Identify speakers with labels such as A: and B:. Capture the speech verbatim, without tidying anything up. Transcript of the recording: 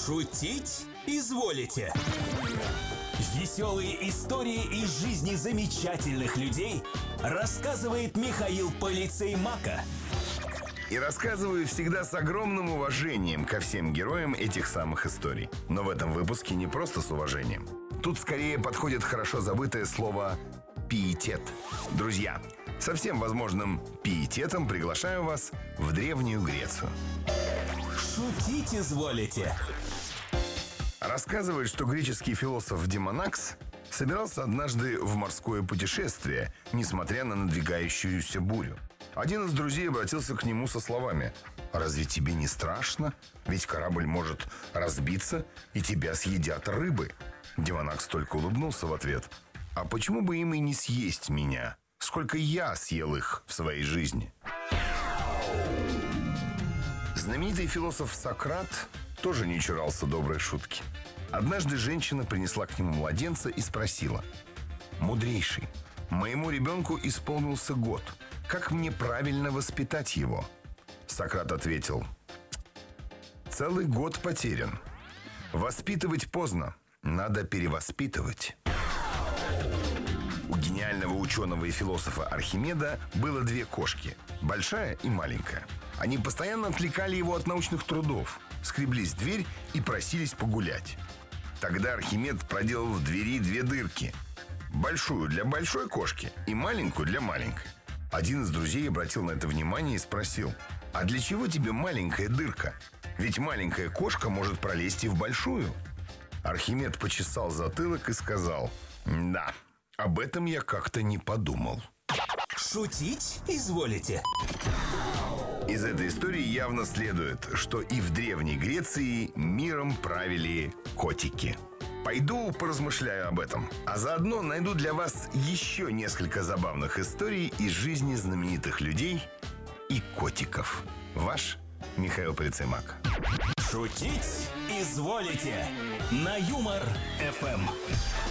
A: Шутить изволите? Веселые истории из жизни замечательных людей рассказывает Михаил Полицей Мака.
B: И рассказываю всегда с огромным уважением ко всем героям этих самых историй. Но в этом выпуске не просто с уважением. Тут скорее подходит хорошо забытое слово «пиетет». Друзья, со всем возможным пиететом приглашаю вас в Древнюю Грецию.
A: Шутить изволите?
B: Рассказывает, что греческий философ Демонакс собирался однажды в морское путешествие, несмотря на надвигающуюся бурю. Один из друзей обратился к нему со словами: «Разве тебе не страшно? Ведь корабль может разбиться, и тебя съедят рыбы». Демонакс только улыбнулся в ответ: «А почему бы им и не съесть меня? Сколько я съел их в своей жизни?» Знаменитый философ Сократ тоже не чурался доброй шутки. Однажды женщина принесла к нему младенца и спросила: «Мудрейший, моему ребенку исполнился год. Как мне правильно воспитать его?» Сократ ответил: «Целый год потерян. Воспитывать поздно. Надо перевоспитывать». У гениального ученого и философа Архимеда было две кошки, большая и маленькая. Они постоянно отвлекали его от научных трудов, скреблись в дверь и просились погулять. Тогда Архимед проделал в двери две дырки: большую для большой кошки и маленькую для маленькой. Один из друзей обратил на это внимание и спросил: «А для чего тебе маленькая дырка? Ведь маленькая кошка может пролезть и в большую». Архимед почесал затылок и сказал: «Да, об этом я как-то не подумал».
A: Шутить изволите?
B: Из этой истории явно следует, что и в Древней Греции миром правили котики. Пойду поразмышляю об этом, а заодно найду для вас еще несколько забавных историй из жизни знаменитых людей и котиков. Ваш Михаил Полицей Мак.
A: Шутить изволите? На Юмор эф эм.